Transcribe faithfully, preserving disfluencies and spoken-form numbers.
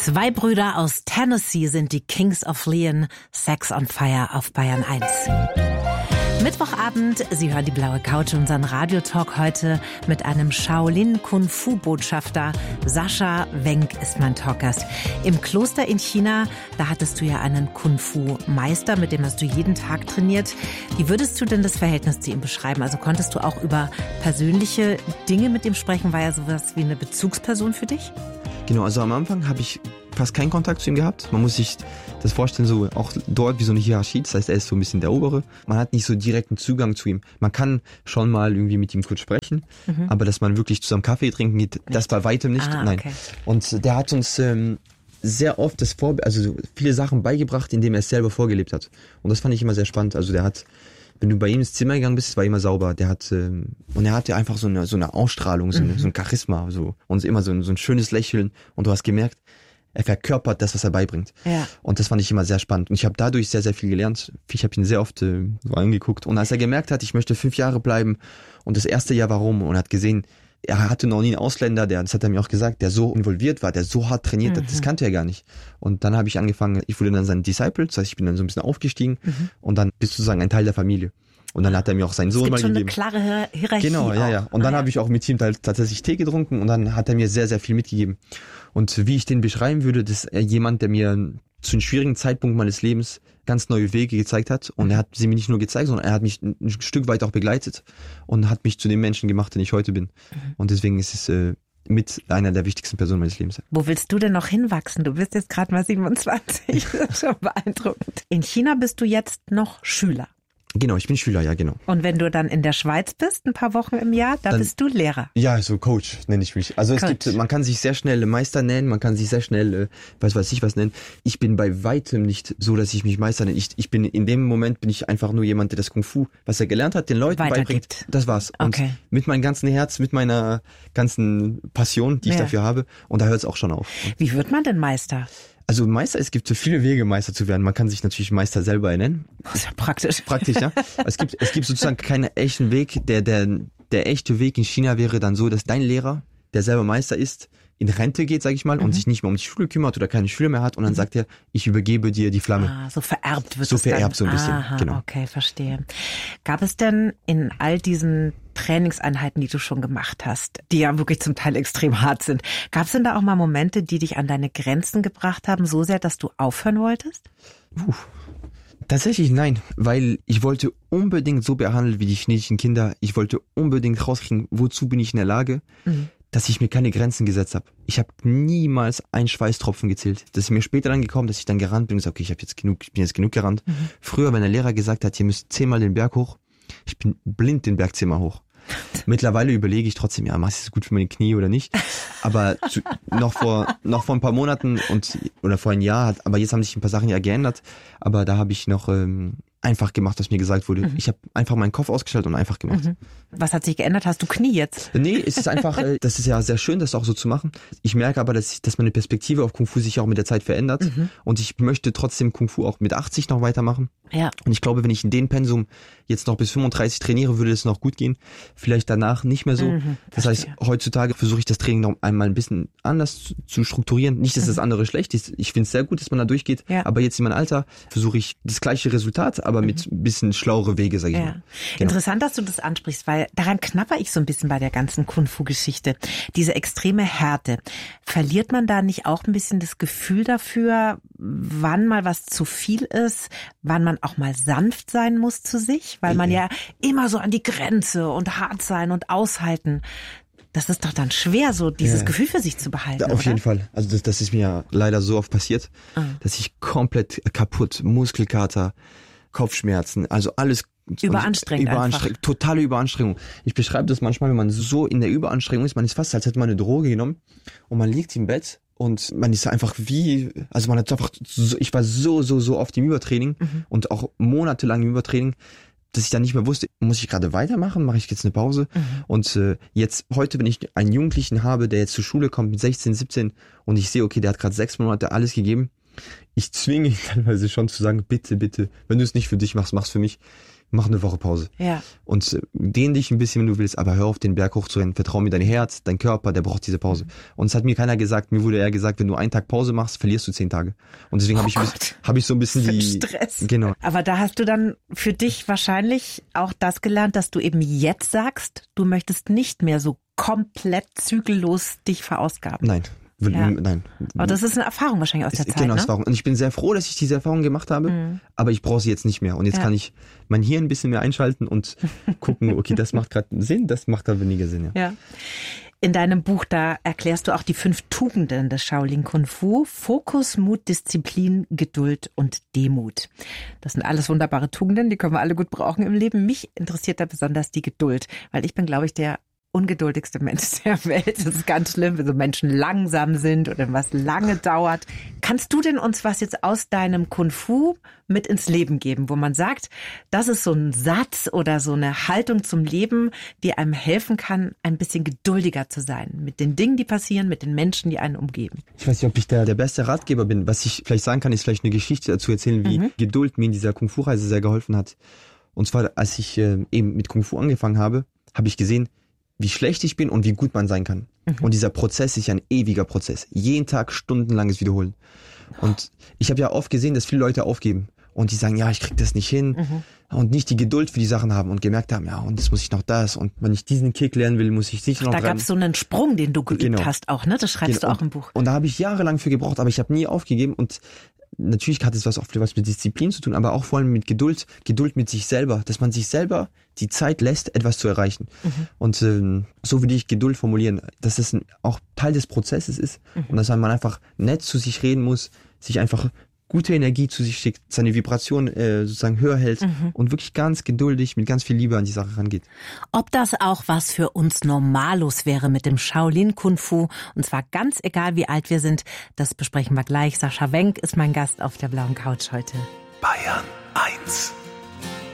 Zwei Brüder aus Tennessee sind die Kings of Leon, Sex on Fire auf Bayern eins. Mittwochabend, Sie hören die blaue Couch, unseren Radiotalk heute mit einem Shaolin-Kung-Fu-Botschafter. Sascha Wenk ist mein Talkgast. Im Kloster in China, da hattest du ja einen Kung-Fu-Meister, mit dem hast du jeden Tag trainiert. Wie würdest du denn das Verhältnis zu ihm beschreiben? Also konntest du auch über persönliche Dinge mit ihm sprechen? War er sowas wie eine Bezugsperson für dich? Genau, also am Anfang habe ich fast keinen Kontakt zu ihm gehabt. Man muss sich das vorstellen, so auch dort wie so eine Hierarchie. Das heißt, er ist so ein bisschen der Obere. Man hat nicht so direkten Zugang zu ihm. Man kann schon mal irgendwie mit ihm kurz sprechen, mhm. aber dass man wirklich zusammen Kaffee trinken geht, das bei weitem nicht. Ah, Nein. Okay. Und der hat uns ähm, sehr oft das Vor- also viele Sachen beigebracht, indem er es selber vorgelebt hat. Und das fand ich immer sehr spannend. Also der hat, wenn du bei ihm ins Zimmer gegangen bist, war immer sauber. Der hat ähm, und er hatte einfach so eine so eine Ausstrahlung, so, eine, mhm. so ein Charisma, so und immer so ein, so ein schönes Lächeln. Und du hast gemerkt, er verkörpert das, was er beibringt. Ja. Und das fand ich immer sehr spannend. Und ich habe dadurch sehr, sehr viel gelernt. Ich habe ihn sehr oft äh, so angeguckt. Und als er gemerkt hat, ich möchte fünf Jahre bleiben und das erste Jahr warum und hat gesehen, er hatte noch nie einen Ausländer, der, das hat er mir auch gesagt, der so involviert war, der so hart trainiert hat, mhm. das kannte er gar nicht. Und dann habe ich angefangen, ich wurde dann sein Disciple, das heißt, ich bin dann so ein bisschen aufgestiegen mhm. und dann bist du sozusagen ein Teil der Familie. Und dann hat er mir auch seinen Sohn mal gegeben. Es gibt schon eine klare Hierarchie. Genau, ja, ja. Und dann ah, habe ich auch mit ihm tatsächlich Tee getrunken und dann hat er mir sehr, sehr viel mitgegeben. Und wie ich den beschreiben würde, das ist jemand, der mir zu einem schwierigen Zeitpunkt meines Lebens ganz neue Wege gezeigt hat. Und er hat sie mir nicht nur gezeigt, sondern er hat mich ein Stück weit auch begleitet und hat mich zu dem Menschen gemacht, den ich heute bin. Mhm. Und deswegen ist es äh, mit einer der wichtigsten Personen meines Lebens. Wo willst du denn noch hinwachsen? Du bist jetzt gerade mal siebenundzwanzig. Das ist schon beeindruckend. In China bist du jetzt noch Schüler. Genau, ich bin Schüler, ja, genau. Und wenn du dann in der Schweiz bist, ein paar Wochen im Jahr, da dann bist du Lehrer. Ja, so Coach nenne ich mich. Also Coach. Es gibt, man kann sich sehr schnell Meister nennen, man kann sich sehr schnell, äh, weiß weiß ich was nennen. Ich bin bei weitem nicht so, dass ich mich Meister nenne. Ich, ich bin, in dem Moment bin ich einfach nur jemand, der das Kung Fu, was er gelernt hat, den Leuten beibringt. Das war's. Und okay. mit meinem ganzen Herz, mit meiner ganzen Passion, die ich ja. dafür habe. Und da hört es auch schon auf. Wie wird man denn Meister? Also Meister, es gibt so viele Wege, Meister zu werden. Man kann sich natürlich Meister selber nennen. Das ist ja praktisch. Praktisch, ja. Es gibt, es gibt sozusagen keinen echten Weg. Der, der, der echte Weg in China wäre dann so, dass dein Lehrer, der selber Meister ist, in Rente geht, sag ich mal, mhm. und sich nicht mehr um die Schule kümmert oder keine Schüler mehr hat und dann mhm. sagt er, ich übergebe dir die Flamme. Ah, so vererbt wird so es vererbt dann. so ein bisschen, Aha, genau. Okay, verstehe. Gab es denn in all diesen Trainingseinheiten, die du schon gemacht hast, die ja wirklich zum Teil extrem hart sind, gab es denn da auch mal Momente, die dich an deine Grenzen gebracht haben, so sehr, dass du aufhören wolltest? Puh. Tatsächlich nein, weil ich wollte unbedingt so behandelt wie die chinesischen Kinder. Ich wollte unbedingt rauskriegen, wozu bin ich in der Lage, mhm. dass ich mir keine Grenzen gesetzt habe. Ich habe niemals einen Schweißtropfen gezählt. Das ist mir später dann gekommen, dass ich dann gerannt bin und gesagt, okay, ich habe jetzt genug, ich bin jetzt genug gerannt. Mhm. Früher, wenn der Lehrer gesagt hat, ihr müsst zehnmal den Berg hoch, ich bin blind den Berg zehnmal hoch. Mittlerweile überlege ich trotzdem, ja, machst du es gut für meine Knie oder nicht? Aber zu, noch vor noch vor ein paar Monaten und oder vor ein Jahr hat, aber jetzt haben sich ein paar Sachen ja geändert. Aber da habe ich noch ähm, einfach gemacht, was mir gesagt wurde. Mhm. Ich habe einfach meinen Kopf ausgeschaltet und einfach gemacht. Mhm. Was hat sich geändert? Hast du Knie jetzt? Nee, es ist einfach, äh, das ist ja sehr schön, das auch so zu machen. Ich merke aber, dass, ich, dass meine Perspektive auf Kung Fu sich auch mit der Zeit verändert. Mhm. Und ich möchte trotzdem Kung Fu auch mit achtzig noch weitermachen. Ja. Und ich glaube, wenn ich in dem Pensum jetzt noch bis fünfunddreißig trainiere, würde es noch gut gehen. Vielleicht danach nicht mehr so. Mhm, das heißt, heutzutage versuche ich das Training noch einmal ein bisschen anders zu, zu strukturieren. Nicht, dass mhm. das andere schlecht ist. Ich finde es sehr gut, dass man da durchgeht. Ja. Aber jetzt in meinem Alter versuche ich das gleiche Resultat, aber mhm. mit ein bisschen schlauere Wege, sage ich ja. mal. Genau. Interessant, dass du das ansprichst, weil daran knapper ich so ein bisschen bei der ganzen Kung-Fu-Geschichte. Diese extreme Härte. Verliert man da nicht auch ein bisschen das Gefühl dafür, wann mal was zu viel ist, wann man auch mal sanft sein muss zu sich? Weil man ja immer so an die Grenze und hart sein und aushalten. Das ist doch dann schwer, so dieses ja. Gefühl für sich zu behalten, ja, auf oder? jeden Fall. Also das, das ist mir leider so oft passiert, ah. dass ich komplett kaputt, Muskelkater, Kopfschmerzen, also alles überanstrengend, überanstrengend totale Überanstrengung. Ich beschreibe das manchmal, wenn man so in der Überanstrengung ist, man ist fast, als hätte man eine Droge genommen und man liegt im Bett und man ist einfach wie, also man hat einfach, so, ich war so, so, so oft im Übertraining mhm. und auch monatelang im Übertraining, dass ich dann nicht mehr wusste, muss ich gerade weitermachen, mache ich jetzt eine Pause? Mhm. Und äh, jetzt, heute, wenn ich einen Jugendlichen habe, der jetzt zur Schule kommt mit sechzehn, siebzehn und ich sehe, okay, der hat gerade sechs Monate alles gegeben, ich zwinge ihn teilweise schon zu sagen, bitte, bitte, wenn du es nicht für dich machst, mach's für mich. mach eine Woche Pause. Ja. Und äh, dehn dich ein bisschen, wenn du willst, aber hör auf, den Berg hochzurennen. Vertrau mir dein Herz, dein Körper, der braucht diese Pause. Und es hat mir keiner gesagt, mir wurde eher gesagt, wenn du einen Tag Pause machst, verlierst du zehn Tage. Und deswegen Oh habe ich, hab ich so ein bisschen die... Stress. Genau. Aber da hast du dann für dich wahrscheinlich auch das gelernt, dass du eben jetzt sagst, du möchtest nicht mehr so komplett zügellos dich verausgaben. Nein. Ja. Nein. Aber das ist eine Erfahrung wahrscheinlich aus der ist, Zeit, genau, ne? Erfahrung. Und ich bin sehr froh, dass ich diese Erfahrung gemacht habe, mhm. aber ich brauche sie jetzt nicht mehr. Und jetzt ja. kann ich mein Hirn ein bisschen mehr einschalten und gucken, okay, das macht gerade Sinn, das macht gerade weniger Sinn. Ja. ja. In deinem Buch, da erklärst du auch die fünf Tugenden des Shaolin Kung Fu. Fokus, Mut, Disziplin, Geduld und Demut. Das sind alles wunderbare Tugenden, die können wir alle gut brauchen im Leben. Mich interessiert da besonders die Geduld, weil ich bin, glaube ich, der ungeduldigste Mensch der Welt. Das ist ganz schlimm, wenn so Menschen langsam sind oder was lange dauert. Kannst du denn uns was jetzt aus deinem Kung Fu mit ins Leben geben, wo man sagt, das ist so ein Satz oder so eine Haltung zum Leben, die einem helfen kann, ein bisschen geduldiger zu sein mit den Dingen, die passieren, mit den Menschen, die einen umgeben? Ich weiß nicht, ob ich da der beste Ratgeber bin. Was ich vielleicht sagen kann, ist vielleicht eine Geschichte dazu erzählen, wie mhm. Geduld mir in dieser Kung Fu Reise sehr geholfen hat. Und zwar, als ich äh, eben mit Kung Fu angefangen habe, habe ich gesehen, wie schlecht ich bin und wie gut man sein kann. Mhm. Und dieser Prozess ist ja ein ewiger Prozess. Jeden Tag stundenlanges Wiederholen. Und ich habe ja oft gesehen, dass viele Leute aufgeben und die sagen, ja, ich krieg das nicht hin mhm. und nicht die Geduld für die Sachen haben und gemerkt haben, ja, und jetzt muss ich noch das und wenn ich diesen Kick lernen will, muss ich sicher noch Da dran. gab es so einen Sprung, den du geübt genau. hast auch, ne? Das schreibst genau. du auch im Buch. Und da habe ich jahrelang für gebraucht, aber ich habe nie aufgegeben und natürlich hat es was oft was mit Disziplin zu tun, aber auch vor allem mit Geduld, Geduld mit sich selber, dass man sich selber die Zeit lässt, etwas zu erreichen. Mhm. Und ähm, so würde ich Geduld formulieren, dass es ein, auch Teil des Prozesses ist mhm. und dass man einfach nett zu sich reden muss, sich einfach gute Energie zu sich schickt, seine Vibration äh, sozusagen höher hält mhm. und wirklich ganz geduldig mit ganz viel Liebe an die Sache rangeht. Ob das auch was für uns Normalos wäre mit dem Shaolin Kung Fu, und zwar ganz egal, wie alt wir sind, das besprechen wir gleich. Sascha Wenk ist mein Gast auf der blauen Couch heute. Bayern eins.